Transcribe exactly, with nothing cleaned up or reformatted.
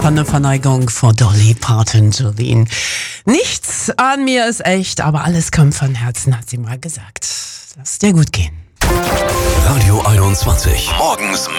Von der Verneigung vor Dolly Parton, Jolene. Nichts an mir ist echt, aber alles kommt von Herzen, hat sie mal gesagt. Lass dir gut gehen. Radio einundzwanzig. Morgens